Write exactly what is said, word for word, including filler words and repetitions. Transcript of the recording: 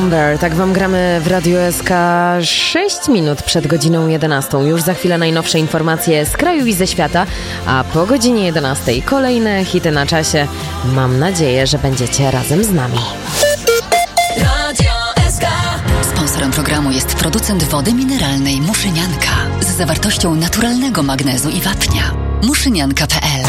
Tak wam gramy w Radiu S K sześć minut przed godziną jedenastą. Już za chwilę najnowsze informacje z kraju i ze świata, a po godzinie jedenastej kolejne hity na czasie. Mam nadzieję, że będziecie razem z nami. Radio S K. Sponsorem programu jest producent wody mineralnej Muszynianka z zawartością naturalnego magnezu i wapnia. muszynianka kropka p l